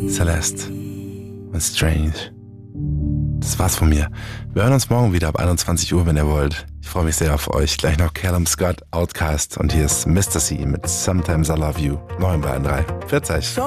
Celeste und Strange. Das war's von mir. Wir hören uns morgen wieder ab 21 Uhr, wenn ihr wollt. Ich freue mich sehr auf euch. Gleich noch Callum Scott, Outcast und hier ist Mr. C mit Sometimes I Love You. Noch in Bayern 3. Pfiat euch.